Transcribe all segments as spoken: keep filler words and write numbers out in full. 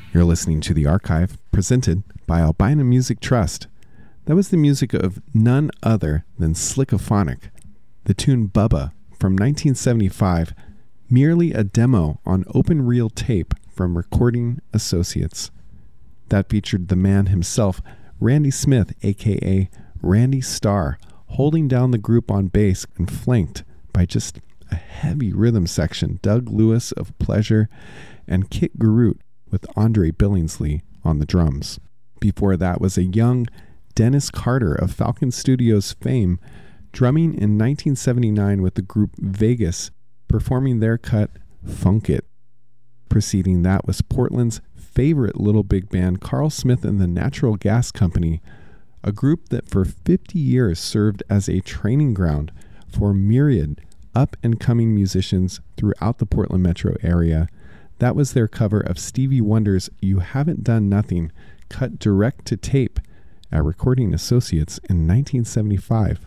You're listening to The Archive, presented by Albina Music Trust. That was the music of none other than Slickophonic. The tune Bubba from nineteen seventy-five, merely a demo on open reel tape from Recording Associates. That featured the man himself, Randy Smith, aka Randy Starr, holding down the group on bass and flanked by just a heavy rhythm section, Doug Lewis of Pleasure and Kit Garut with Andre Billingsley on the drums. Before that was a young Dennis Carter of Falcon Studios fame, drumming in nineteen seventy-nine with the group Vegas, performing their cut Funk It. Preceding that was Portland's favorite little big band, Carl Smith and the Natural Gas Company, a group that for fifty years served as a training ground for myriad up-and-coming musicians throughout the Portland metro area. That was their cover of Stevie Wonder's You Haven't Done Nothing, cut direct to tape at Recording Associates in nineteen seventy-five.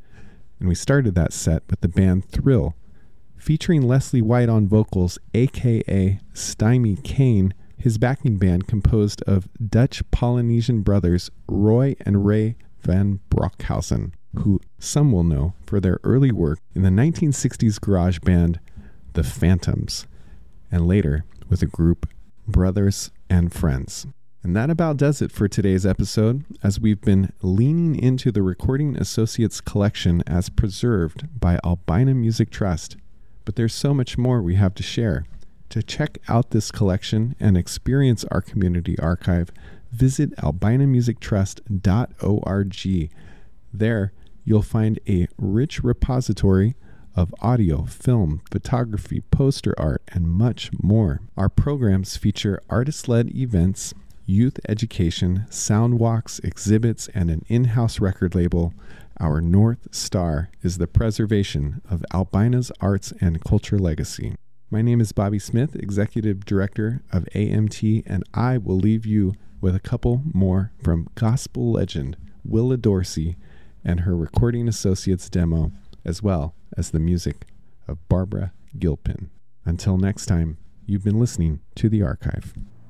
And we started that set with the band Thrill, featuring Leslie White on vocals, aka Stymie Kane, his backing band composed of Dutch Polynesian brothers Roy and Ray van Brockhausen, who some will know for their early work in the nineteen sixties garage band The Phantoms, and later with the group Brothers and Friends. And that about does it for today's episode, as we've been leaning into the Recording Associates collection as preserved by Albina Music Trust. But there's so much more we have to share. To check out this collection and experience our community archive, visit albina music trust dot org. There, you'll find a rich repository of audio, film, photography, poster art, and much more. Our programs feature artist-led events, youth education, sound walks, exhibits, and an in-house record label. Our North Star is the preservation of Albina's arts and culture legacy. My name is Bobby Smith, Executive Director of A M T, and I will leave you with a couple more from gospel legend Willa Dorsey and her Recording Associates demo, as well as the music of Barbara Gilpin. Until next time, you've been listening to The Archive.